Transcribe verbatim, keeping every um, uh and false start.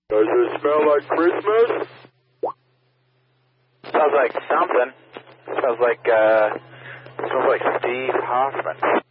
Does it smell like Christmas? Smells like something. Smells like, uh, smells like Steve Hoffman.